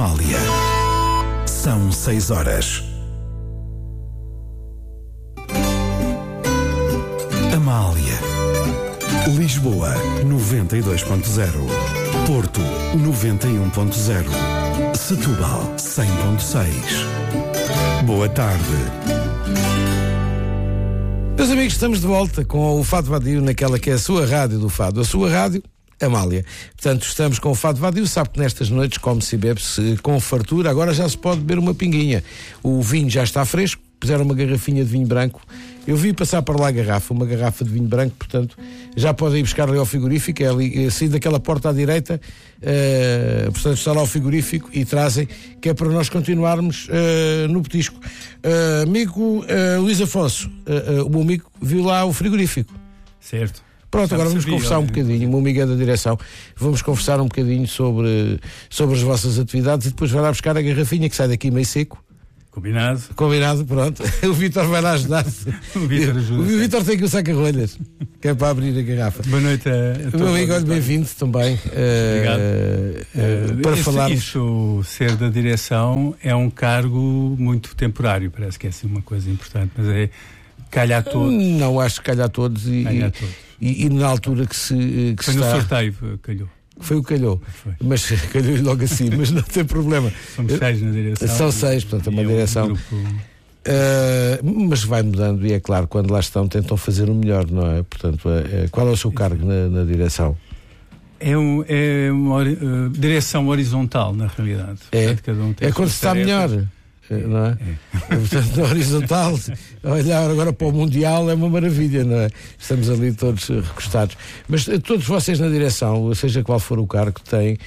Amália. São 6 horas. Amália. Lisboa 92.0. Porto 91.0. Setúbal 100.6. Boa tarde. Meus amigos, estamos de volta com o Fado Vadio naquela que é a sua rádio do Fado. A sua rádio, Amália. Portanto, estamos com o Fado Vadio. Sabe que nestas noites come-se e bebe-se com fartura. Agora já se pode beber uma pinguinha. O vinho já está fresco. Puseram uma garrafinha de vinho branco. Eu vi passar para lá uma garrafa de vinho branco, portanto, já podem ir buscar ali ao frigorífico, é ali, sair daquela porta à direita, portanto, está lá o frigorífico e trazem, que é para nós continuarmos no petisco. Amigo Luís Afonso, o meu amigo viu lá o frigorífico. Certo. Pronto, agora vamos conversar um bocadinho, o meu amigo é da direção, vamos conversar um bocadinho sobre as vossas atividades e depois vai lá buscar a garrafinha que sai daqui meio seco. Combinado, pronto. O Vítor vai lá ajudar-se. O Vítor ajuda. O Vítor tem que usar carrolhas, que é para abrir a garrafa. Boa noite a todos. Meu amigo, olha, bem-vindo também. Obrigado. Para falarmos. Isso, ser da direção é um cargo muito temporário, parece que é assim uma coisa importante, mas calha a todos. Não, acho que calha a todos. E na altura que se foi está... no sorteio, calhou. Foi o que calhou, mas calhou logo assim, mas não tem problema. Somos 6 na direção. São 6, portanto, é uma direção. Grupo... mas vai mudando e é claro, quando lá estão tentam fazer o melhor, não é? Portanto, qual é o seu cargo na direção? É uma direção horizontal, na realidade. Portanto, cada um tem quando se está melhor. Não é? Portanto, na horizontal, olhar agora para o Mundial é uma maravilha, não é? Estamos ali todos recostados. Mas todos vocês na direção, seja qual for o cargo, têm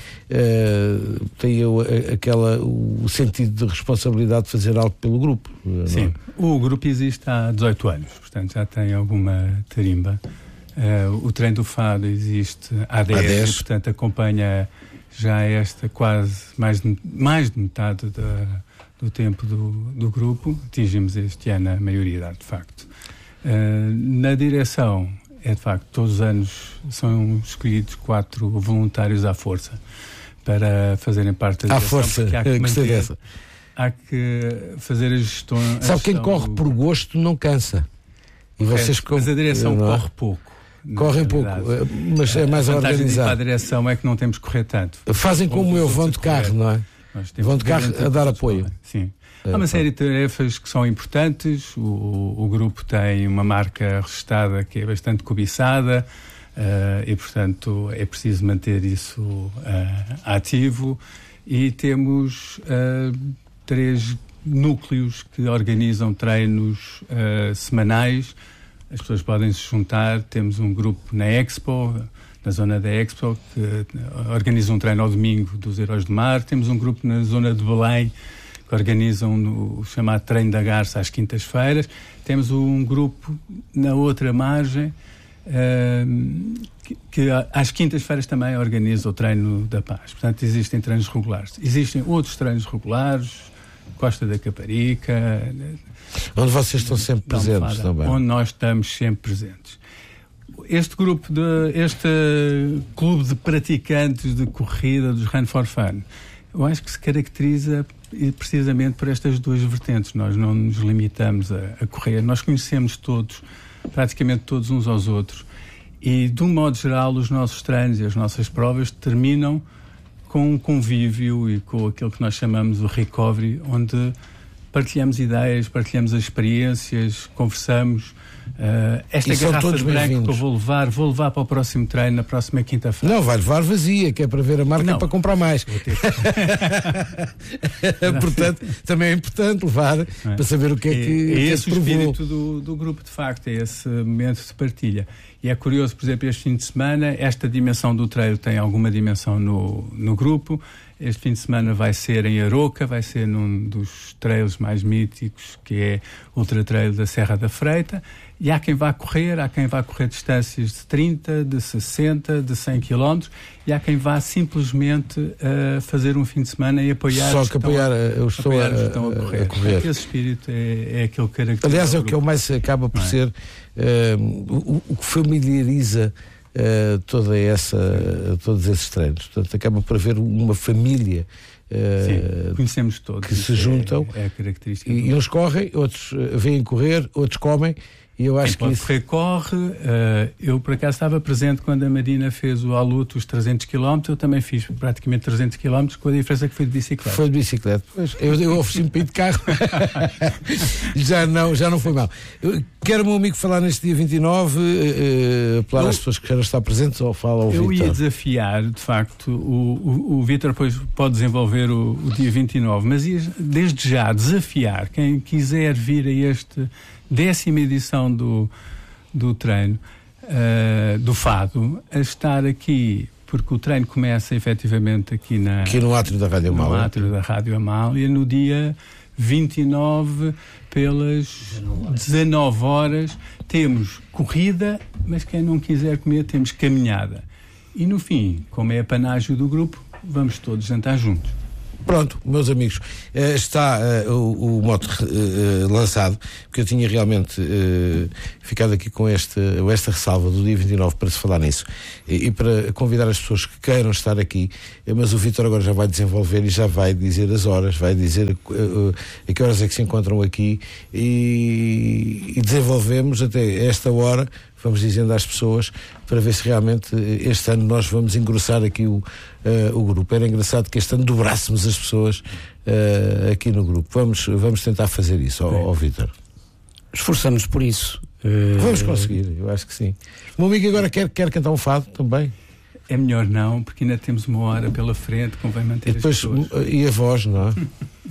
o sentido de responsabilidade de fazer algo pelo grupo. Sim, não é? O grupo existe há 18 anos, portanto já tem alguma tarimba. O Trem do Fado existe há 10. E, portanto, acompanha já esta quase mais de metade do tempo do grupo. Atingimos este ano a maioridade, de facto. Na direção, de facto, todos os anos são escolhidos 4 voluntários à força para fazerem parte da direção. À força, há que fazer a gestão. Sabe, quem corre por gosto não cansa. E vocês mas a direção corre pouco. Correm pouco, mas é mais organizado. A direção é que não temos que correr tanto. Fazem como eu, vão de carro, não é? Vão de carro a dar apoio. Sim. Há uma série de tarefas que são importantes. O grupo tem uma marca registada que é bastante cobiçada e, portanto, é preciso manter isso ativo. E temos 3 núcleos que organizam treinos semanais. As pessoas podem se juntar. Temos um grupo na Expo, na zona da Expo, que organiza um treino ao domingo dos Heróis do Mar. Temos um grupo na zona de Belém, que organizam o chamado Treino da Garça às quintas-feiras. Temos um grupo na outra margem, que às quintas-feiras também organiza o Treino da Paz. Portanto, existem treinos regulares. Existem outros treinos regulares, Costa da Caparica... Onde vocês estão sempre presentes também. Onde nós estamos sempre presentes. Este clube de praticantes de corrida dos Run for Fun, eu acho que se caracteriza precisamente por estas 2 vertentes. Nós não nos limitamos a correr, nós conhecemos todos, praticamente todos uns aos outros, e de um modo geral os nossos treinos e as nossas provas terminam com um convívio e com aquilo que nós chamamos o recovery, onde partilhamos ideias, partilhamos as experiências, conversamos. Esta garrafa de branco que eu vou levar para o próximo treino, na próxima quinta-feira. Não, vai levar vazia, que é para ver a marca e para comprar mais. Portanto, também é importante levar para saber o que é que é esse que o espírito do grupo, de facto, é esse momento de partilha. E é curioso, por exemplo, este fim de semana, esta dimensão do treino tem alguma dimensão no grupo. Este fim de semana vai ser em Aroca, vai ser num dos trails mais míticos, que é o Ultra Trail da Serra da Freita. E há quem vá correr distâncias de 30, de 60, de 100 km, e há quem vá simplesmente fazer um fim de semana e apoiar os que estão a correr. Esse espírito é aquele que caracteriza. Aliás, é o que eu mais acaba por ser o que familiariza todos esses treinos. Portanto, acaba por haver uma família Sim, conhecemos todos. Que se juntam. É a característica. E uns correm, outros vêm correr, outros comem. E eu acho Quem que pode correr, corre. Eu, por acaso, estava presente quando a Marina fez o Aluto, os 300 km. Eu também fiz praticamente 300 km, com a diferença que foi de bicicleta. Foi de bicicleta. Pois, eu ofereci-me para ir de carro. já não foi mal. Quero o meu amigo falar neste dia 29, apelar às pessoas que queiram estar presentes, ou fala ao Vítor. Eu ia desafiar, de facto, o Vítor depois pode desenvolver o dia 29, mas ia desde já desafiar quem quiser vir a este 10ª edição do treino do Fado a estar aqui, porque o treino começa efetivamente aqui no átrio da Rádio Amália. No átrio da Rádio Amália, no dia 29 pelas 19 horas. Temos corrida, mas quem não quiser comer temos caminhada. E no fim, como é apanágio do grupo, vamos todos jantar juntos. Pronto, meus amigos, está o mote lançado, porque eu tinha realmente ficado aqui com esta ressalva do dia 29 para se falar nisso e para convidar as pessoas que queiram estar aqui, mas o Vítor agora já vai desenvolver e já vai dizer as horas, vai dizer a que horas é que se encontram aqui e desenvolvemos até esta hora. Vamos dizendo às pessoas para ver se realmente este ano nós vamos engrossar aqui o grupo. Era engraçado que este ano dobrássemos as pessoas aqui no grupo. Vamos tentar fazer isso, ó Vítor. Esforçamos por isso. Vamos conseguir, eu acho que sim. O meu amigo agora quer cantar um fado também. É melhor não, porque ainda temos uma hora pela frente, convém manter as pessoas. E a voz, não é?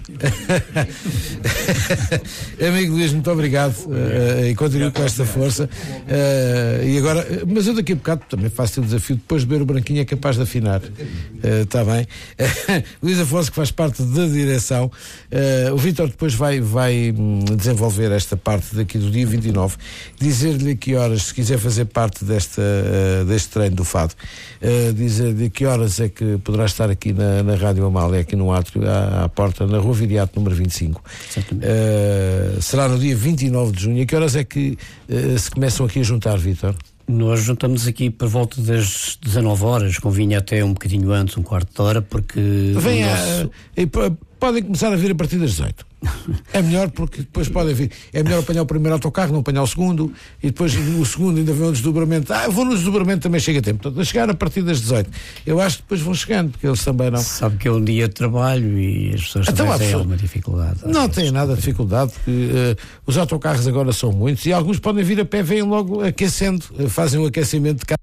Amigo Luís, muito obrigado e continuo com esta força. E agora, mas eu daqui a bocado também faço o desafio, depois de beber o branquinho é capaz de afinar. Está bem? Luís Afonso, que faz parte da direção. O Vítor depois vai desenvolver esta parte daqui do dia 29, dizer-lhe que horas, se quiser fazer parte deste treino do Fado, dizer-lhe que horas é que poderá estar aqui na Rádio Amália, aqui no átrio, à porta, na Rua Viriato, número 25. Será no dia 29 de junho. A que horas é que se começam aqui a juntar, Vítor? Nós juntamos aqui por volta das 19 horas, convinha até um bocadinho antes, um quarto de hora, porque... Podem começar a vir a partir das 18. É melhor, porque depois podem vir. É melhor apanhar o primeiro autocarro, não apanhar o segundo, e depois no segundo ainda vem um desdobramento. Eu vou no desdobramento, também chega a tempo. Portanto, a chegar a partir das 18. Eu acho que depois vão chegando, porque eles também não. Sabe que é um dia de trabalho e as pessoas também têm alguma dificuldade. Não têm nada de dificuldade, porque os autocarros agora são muitos e alguns podem vir a pé, vêm logo aquecendo, fazem o aquecimento de casa.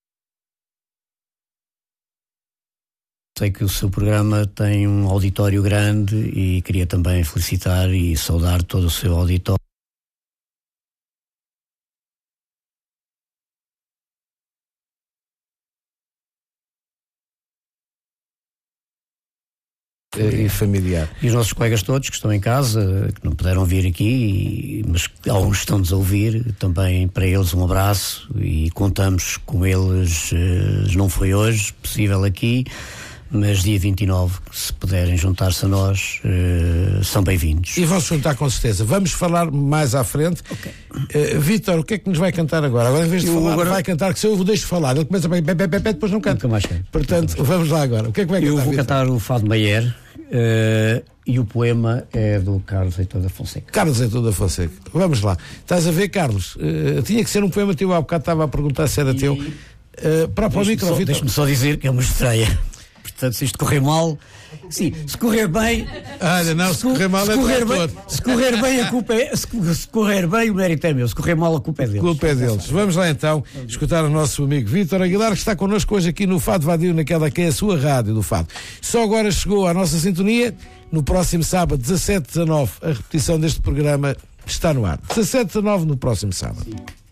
Sei que o seu programa tem um auditório grande e queria também felicitar e saudar todo o seu auditório. E familiar. E os nossos colegas todos que estão em casa, que não puderam vir aqui, mas alguns estão-nos a ouvir, também para eles um abraço e contamos com eles, não foi hoje possível aqui, mas dia 29, se puderem juntar-se a nós, são bem-vindos. E vão-se juntar com certeza. Vamos falar mais à frente. Okay. Vítor, o que é que nos vai cantar agora? Agora, em vez de falar, vai cantar, que se eu o deixo falar, ele começa a depois não canta. Portanto, vamos lá agora. O que é que vai cantar? Eu vou cantar o Fado Maier, e o poema é do Carlos Heitor da Fonseca. Carlos Heitor da Fonseca. Vamos lá. Estás a ver, Carlos? Tinha que ser um poema teu, há bocado estava a perguntar se era teu. Para o micro, Vítor. Deixa-me só dizer que é uma estreia. Portanto, se isto correr mal, sim, se correr bem. Olha, não, se correr mal é se correr bem, a culpa é. Se correr bem, o mérito é meu. Se correr mal, a culpa é deles. A culpa é deles. Vamos lá então escutar o nosso amigo Vítor Aguilar, que está connosco hoje aqui no Fado Vadio, naquela que é a sua rádio do Fado. Só agora chegou à nossa sintonia. No próximo sábado, 17-19, a repetição deste programa está no ar. 17-19 no próximo sábado.